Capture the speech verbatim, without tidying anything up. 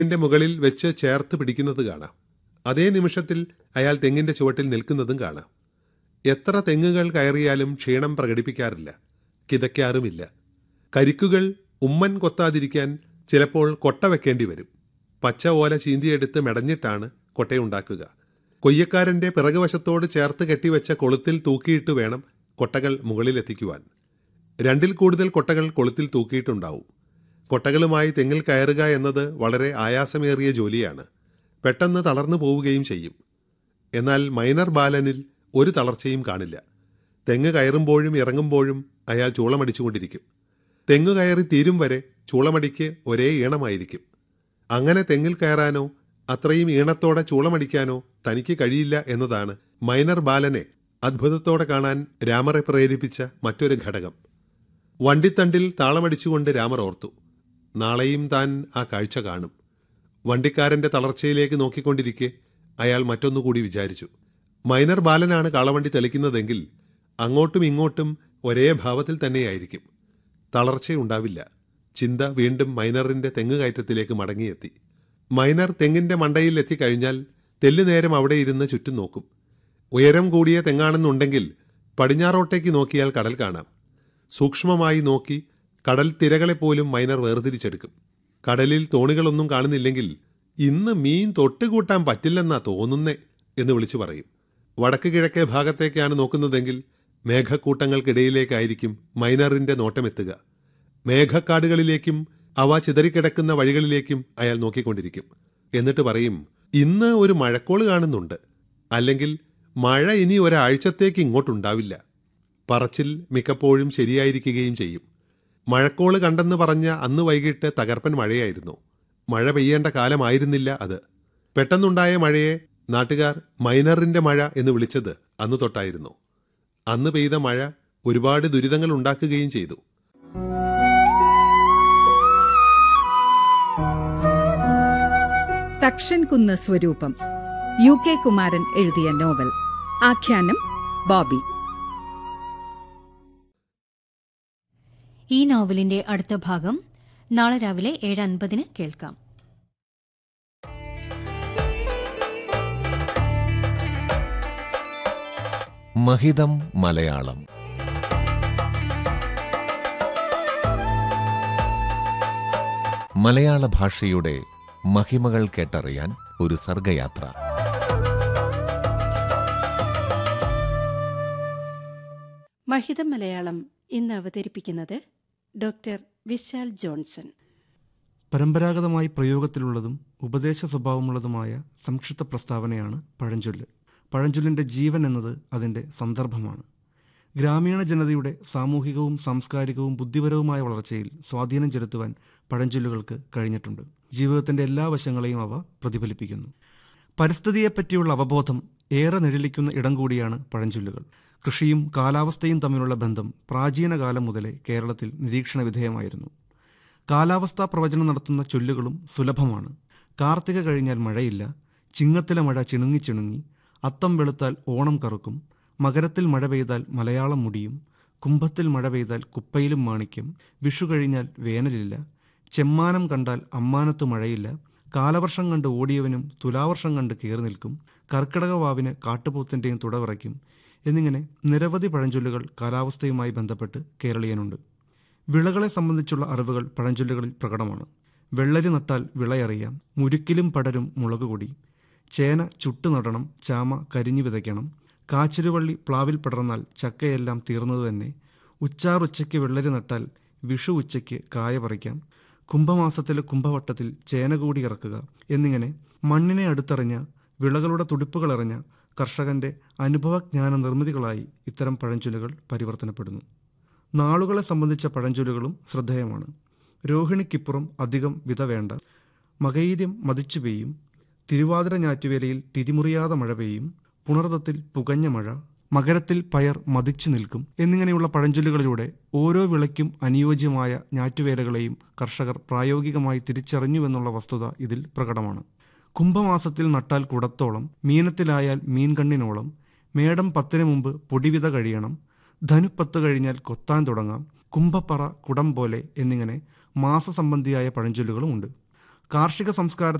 തെങ്ങിന്റെ മുകളിൽ വെച്ച് ചേർത്ത് പിടിക്കുന്നത് കാണാം. അതേ നിമിഷത്തിൽ അയാൾ തെങ്ങിന്റെ ചുവട്ടിൽ നിൽക്കുന്നതും കാണാം. എത്ര തെങ്ങുകൾ കയറിയാലും ക്ഷീണം പ്രകടിപ്പിക്കാറില്ല, കിതയ്ക്കാറുമില്ല. കരിക്കുകൾ ഉമ്മൻ കൊത്താതിരിക്കാൻ ചിലപ്പോൾ കൊട്ട വെക്കേണ്ടി വരും. പച്ച ഓല ചീന്തിയെടുത്ത് മെടഞ്ഞിട്ടാണ് കൊട്ടയുണ്ടാക്കുക. കൊയ്യക്കാരന്റെ പിറകുവശത്തോട് ചേർത്ത് കെട്ടിവെച്ച കൊളുത്തിൽ തൂക്കിയിട്ട് വേണം കൊട്ടകൾ മുകളിലെത്തിക്കുവാൻ. രണ്ടിൽ കൂടുതൽ കൊട്ടകൾ കൊളുത്തിൽ തൂക്കിയിട്ടുണ്ടാവും. കൊട്ടകളുമായി തെങ്ങിൽ കയറുക എന്നത് വളരെ ആയാസമേറിയ ജോലിയാണ്. പെട്ടെന്ന് തളർന്നു പോവുകയും ചെയ്യും. എന്നാൽ മൈനർ ബാലനിൽ ഒരു തളർച്ചയും കാണില്ല. തെങ്ങ് കയറുമ്പോഴും ഇറങ്ങുമ്പോഴും അയാൾ ചൂളമടിച്ചുകൊണ്ടിരിക്കും. തെങ്ങ് കയറി തീരും വരെ ചൂളമടിക്ക് ഒരേ ഈണമായിരിക്കും. അങ്ങനെ തെങ്ങിൽ കയറാനോ അത്രയും ഈണത്തോടെ ചൂളമടിക്കാനോ തനിക്ക് കഴിയില്ല എന്നതാണ് മൈനർ ബാലനെ അത്ഭുതത്തോടെ കാണാൻ രാമറെ പ്രേരിപ്പിച്ച മറ്റൊരു ഘടകം. വണ്ടിത്തണ്ടിൽ താളമടിച്ചുകൊണ്ട് രാമർ ഓർത്തു, നാളെയും താൻ ആ കാഴ്ച കാണും. വണ്ടിക്കാരന്റെ തളർച്ചയിലേക്ക് നോക്കിക്കൊണ്ടിരിക്കെ അയാൾ മറ്റൊന്നുകൂടി വിചാരിച്ചു. മൈനർ ബാലനാണ് കാളവണ്ടി തെളിക്കുന്നതെങ്കിൽ അങ്ങോട്ടും ഇങ്ങോട്ടും ഒരേ ഭാവത്തിൽ തന്നെയായിരിക്കും. തളർച്ചയുണ്ടാവില്ല. ചിന്ത വീണ്ടും മൈനറിന്റെ തെങ്ങ് കയറ്റത്തിലേക്ക് മടങ്ങിയെത്തി. മൈനർ തെങ്ങിന്റെ മണ്ടയിൽ എത്തിക്കഴിഞ്ഞാൽ തെല്ലുനേരം അവിടെ ഇരുന്ന് ചുറ്റും നോക്കും. ഉയരം കൂടിയ തെങ്ങാണെന്നുണ്ടെങ്കിൽ പടിഞ്ഞാറോട്ടേക്ക് നോക്കിയാൽ കടൽ കാണാം. സൂക്ഷ്മമായി നോക്കി കടൽ തിരകളെപ്പോലും മൈനർ വേർതിരിച്ചെടുക്കും. കടലിൽ തോണികളൊന്നും കാണുന്നില്ലെങ്കിൽ ഇന്ന് മീൻ തൊട്ടുകൂട്ടാൻ പറ്റില്ലെന്നാ തോന്നുന്നേ എന്ന് വിളിച്ചു പറയും. വടക്ക് കിഴക്കേ ഭാഗത്തേക്കാണ് നോക്കുന്നതെങ്കിൽ മേഘക്കൂട്ടങ്ങൾക്കിടയിലേക്കായിരിക്കും മൈനറിന്റെ നോട്ടമെത്തുക. മേഘക്കാടുകളിലേക്കും അവ ചിതറിക്കിടക്കുന്ന വഴികളിലേക്കും അയാൾ നോക്കിക്കൊണ്ടിരിക്കും. എന്നിട്ട് പറയും, ഇന്ന് ഒരു മഴക്കോള് കാണുന്നുണ്ട്, അല്ലെങ്കിൽ മഴ ഇനി ഒരാഴ്ചത്തേക്ക് ഇങ്ങോട്ടുണ്ടാവില്ല. പറച്ചിൽ മിക്കപ്പോഴും ശരിയായിരിക്കുകയും ചെയ്യും. മഴക്കോള് കണ്ടെന്ന് പറഞ്ഞ അന്ന് വൈകിട്ട് തകർപ്പൻ മഴയായിരുന്നു. മഴ പെയ്യേണ്ട കാലമായിരുന്നില്ല അത്. പെട്ടെന്നുണ്ടായ മഴയെ നാട്ടുകാർ മൈനറിന്റെ മഴ എന്ന് വിളിച്ചത് അന്ന് തൊട്ടായിരുന്നു. അന്ന് പെയ്ത മഴ ഒരുപാട് ദുരിതങ്ങൾ ഉണ്ടാക്കുകയും ചെയ്തു. തക്ഷൻകുന്ന് സ്വരൂപം, യു കെ കുമാരൻ എഴുതിയ നോവൽ. ആഖ്യാനം ബോബി. ഈ നോവലിന്റെ അടുത്ത ഭാഗം നാളെ രാവിലെ ഏഴ് അൻപതിന് കേൾക്കാം. മഹിതം മലയാളം. മലയാള ഭാഷയുടെ മഹിമകൾ കേട്ടറിയാൻ ഒരു സർഗയാത്ര. മഹിതം മലയാളം ഇന്ന് അവതരിപ്പിക്കുന്നത് ഡോക്ടർ വിശാൽ ജോൺസൺ. പരമ്പരാഗതമായി പ്രയോഗത്തിലുള്ളതും ഉപദേശ സ്വഭാവമുള്ളതുമായ സംക്ഷിപ്ത പ്രസ്താവനയാണ് പഴഞ്ചൊല്ല്. പഴഞ്ചൊല്ലിൻ്റെ ജീവൻ എന്നത് അതിൻ്റെ സന്ദർഭമാണ്. ഗ്രാമീണ ജനതയുടെ സാമൂഹികവും സാംസ്കാരികവും ബുദ്ധിപരവുമായ വളർച്ചയിൽ സ്വാധീനം ചെലുത്തുവാൻ പഴഞ്ചൊല്ലുകൾക്ക് കഴിഞ്ഞിട്ടുണ്ട്. ജീവിതത്തിൻ്റെ എല്ലാ വശങ്ങളെയും അവ പ്രതിഫലിപ്പിക്കുന്നു. പരിസ്ഥിതിയെപ്പറ്റിയുള്ള അവബോധം ഏറെ നിഴലിക്കുന്ന ഇടം കൂടിയാണ് പഴഞ്ചൊല്ലുകൾ. കൃഷിയും കാലാവസ്ഥയും തമ്മിലുള്ള ബന്ധം പ്രാചീന കാലം മുതലേ കേരളത്തിൽ നിരീക്ഷണ വിധേയമായിരുന്നു. കാലാവസ്ഥാ പ്രവചനം നടത്തുന്ന ചൊല്ലുകളും സുലഭമാണ്. കാർത്തിക കഴിഞ്ഞാൽ മഴയില്ല, ചിങ്ങത്തിലെ മഴ ചിണുങ്ങി ചിണുങ്ങി, അത്തം വെളുത്താൽ ഓണം കറുക്കും, മകരത്തിൽ മഴ പെയ്താൽ മലയാളം മുടിയും, കുംഭത്തിൽ മഴ പെയ്താൽ കുപ്പയിലും മാണിക്യം, വിഷു കഴിഞ്ഞാൽ വേനലില്ല, ചെമ്മാനം കണ്ടാൽ അമ്മാനത്ത് മഴയില്ല, കാലവർഷം കണ്ട് ഓടിയവനും തുലാവർഷം കണ്ട് കയറി നിൽക്കും, കർക്കിടക വാവിന് കാട്ടുപോത്തിൻ്റെയും തുടവിറയ്ക്കും എന്നിങ്ങനെ നിരവധി പഴഞ്ചൊല്ലുകൾ കാലാവസ്ഥയുമായി ബന്ധപ്പെട്ട് കേരളീയനുണ്ട്. വിളകളെ സംബന്ധിച്ചുള്ള അറിവുകൾ പഴഞ്ചൊല്ലുകളിൽ പ്രകടമാണ്. വെള്ളരി നട്ടാൽ വിളയറിയാം, മുരുക്കിലും പടരും മുളകുകൊടി, ചേന ചുട്ടു നടണം, ചാമ കരിഞ്ഞു വിതയ്ക്കണം, കാച്ചിലുവള്ളി പ്ലാവിൽ പടർന്നാൽ ചക്കയെല്ലാം തീർന്നത് തന്നെ, ഉച്ചാറുച്ചയ്ക്ക് വെള്ളരി നട്ടാൽ വിഷു ഉച്ചയ്ക്ക് കായ പറിക്കാം, കുംഭമാസത്തിലെ കുംഭവട്ടത്തിൽ ചേന കൂടി ഇറക്കുക എന്നിങ്ങനെ മണ്ണിനെ അടുത്തറിഞ്ഞ, വിളകളുടെ തുടിപ്പുകളറിഞ്ഞ കർഷകന്റെ അനുഭവജ്ഞാന നിർമ്മിതികളായി ഇത്തരം പഴഞ്ചൊല്ലുകൾ പരിവർത്തനപ്പെടുന്നു. നാളുകളെ സംബന്ധിച്ച പഴഞ്ചൊല്ലുകളും ശ്രദ്ധേയമാണ്. രോഹിണിക്കിപ്പുറം അധികം വിത വേണ്ട, മകൈര്യം മതിച്ചു പെയ്യും, തിരുവാതിര ഞാറ്റുവേലയിൽ തിരിമുറിയാതെ മഴ പെയ്യും, പുണർതത്തിൽ പുകഞ്ഞ മഴ, മകരത്തിൽ പയർ മതിച്ചു നിൽക്കും എന്നിങ്ങനെയുള്ള പഴഞ്ചൊല്ലുകളിലൂടെ ഓരോ വിളയ്ക്കും അനുയോജ്യമായ ഞാറ്റുവേലകളെയും കർഷകർ പ്രായോഗികമായി തിരിച്ചറിഞ്ഞുവെന്നുള്ള വസ്തുത ഇതിൽ പ്രകടമാണ്. കുംഭമാസത്തിൽ നട്ടാൽ കുടത്തോളം, മീനത്തിലായാൽ മീൻകണ്ണിനോളം, മേടം പത്തിന് മുമ്പ് പൊടിവിത കഴിയണം, ധനുപ്പത്ത് കഴിഞ്ഞാൽ കൊത്താൻ തുടങ്ങാം, കുംഭപ്പറ കുടം പോലെ എന്നിങ്ങനെ മാസസംബന്ധിയായ പഴഞ്ചൊല്ലുകളുമുണ്ട്. കാർഷിക സംസ്കാരത്തെ